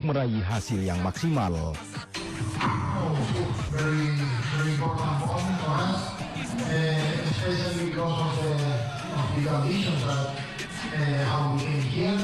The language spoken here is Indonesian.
meraih hasil yang maksimal. Very important moment for us, especially because of the conditions that how we came here.